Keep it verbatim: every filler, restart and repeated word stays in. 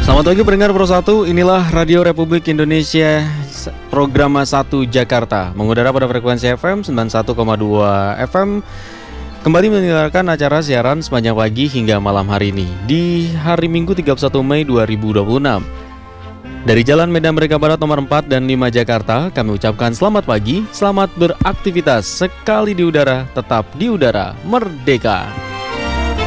Selamat pagi pendengar Pro satu, inilah Radio Republik Indonesia program satu Jakarta, mengudara pada frekuensi F M sembilan puluh satu koma dua F M. Kembali mendengarkan acara siaran sepanjang pagi hingga malam hari ini di hari Minggu tiga puluh satu Mei dua ribu dua puluh enam. Dari Jalan Medan Merdeka Barat nomor empat dan lima Jakarta, kami ucapkan selamat pagi, selamat beraktivitas, sekali di udara, tetap di udara, merdeka.